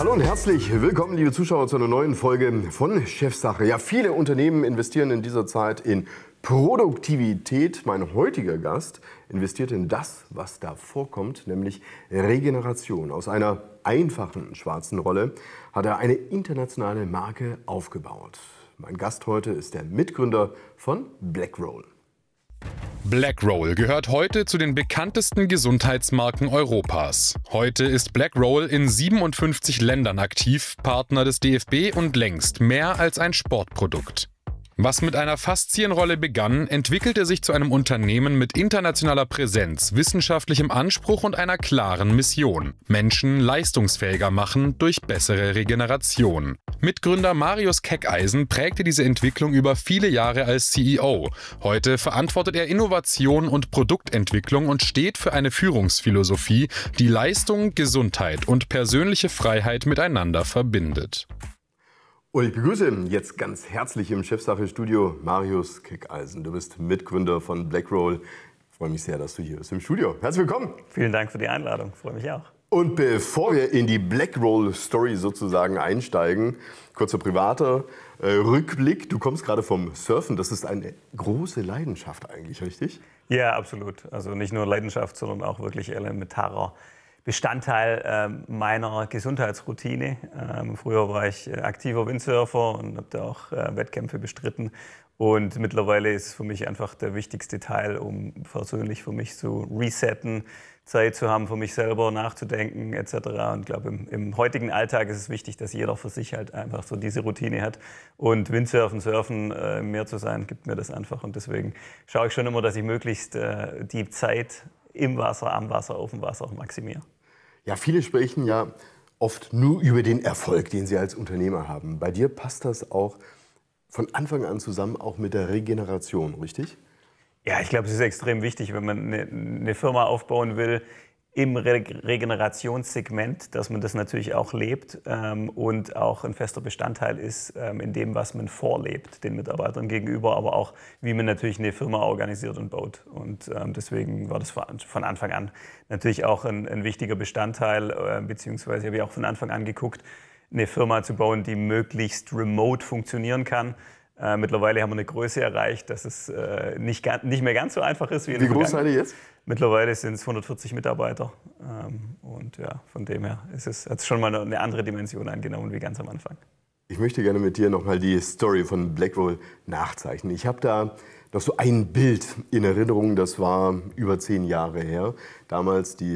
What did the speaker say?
Hallo und herzlich willkommen, liebe Zuschauer, zu einer neuen Folge von Chefsache. Ja, viele Unternehmen investieren in dieser Zeit in Produktivität. Mein heutiger Gast investiert in das, was da vorkommt, nämlich Regeneration. Aus einer einfachen schwarzen Rolle hat er eine internationale Marke aufgebaut. Mein Gast heute ist der Mitgründer von Blackroll. Blackroll gehört heute zu den bekanntesten Gesundheitsmarken Europas. Heute ist Blackroll in 57 Ländern aktiv, Partner des DFB und längst mehr als ein Sportprodukt. Was mit einer Faszienrolle begann, entwickelte sich zu einem Unternehmen mit internationaler Präsenz, wissenschaftlichem Anspruch und einer klaren Mission: Menschen leistungsfähiger machen durch bessere Regeneration. Mitgründer Marius Keckeisen prägte diese Entwicklung über viele Jahre als CEO. Heute verantwortet er Innovation und Produktentwicklung und steht für eine Führungsphilosophie, die Leistung, Gesundheit und persönliche Freiheit miteinander verbindet. Und ich begrüße jetzt ganz herzlich im Chefsache-Studio Marius Keckeisen. Du bist Mitgründer von Blackroll. Ich freue mich sehr, dass du hier bist im Studio. Herzlich willkommen. Vielen Dank für die Einladung, ich freue mich auch. Und bevor wir in die Blackroll-Story sozusagen einsteigen, kurzer privater Rückblick. Du kommst gerade vom Surfen. Das ist eine große Leidenschaft eigentlich, richtig? Ja, absolut. Also nicht nur Leidenschaft, sondern auch wirklich elementarer Bestandteil meiner Gesundheitsroutine. Früher war ich aktiver Windsurfer und habe da auch Wettkämpfe bestritten. Und mittlerweile ist es für mich einfach der wichtigste Teil, um persönlich für mich zu resetten, Zeit zu haben, für mich selber nachzudenken etc. Und ich glaube, im heutigen Alltag ist es wichtig, dass jeder für sich halt einfach so diese Routine hat. Und Windsurfen, Surfen, mehr zu sein, gibt mir das einfach. Und deswegen schaue ich schon immer, dass ich möglichst die Zeit im Wasser, am Wasser, auf dem Wasser maximiere. Ja, viele sprechen ja oft nur über den Erfolg, den sie als Unternehmer haben. Bei dir passt das auch von Anfang an zusammen, auch mit der Regeneration, richtig? Ja, ich glaube, es ist extrem wichtig, wenn man eine Firma aufbauen will im Regenerationssegment, dass man das natürlich auch lebt und auch ein fester Bestandteil ist in dem, was man vorlebt, den Mitarbeitern gegenüber, aber auch, wie man natürlich eine Firma organisiert und baut. Und deswegen war das von Anfang an natürlich auch ein wichtiger Bestandteil, beziehungsweise habe ich auch von Anfang an geguckt, eine Firma zu bauen, die möglichst remote funktionieren kann. Mittlerweile haben wir eine Größe erreicht, dass es nicht mehr ganz so einfach ist. Wie groß seid ihr jetzt? Mittlerweile sind es 140 Mitarbeiter. Und ja, von dem her hat es schon mal eine andere Dimension angenommen wie ganz am Anfang. Ich möchte gerne mit dir nochmal die Story von Blackroll nachzeichnen. Ich habe da noch so ein Bild in Erinnerung, das war über 10 Jahre her. Damals die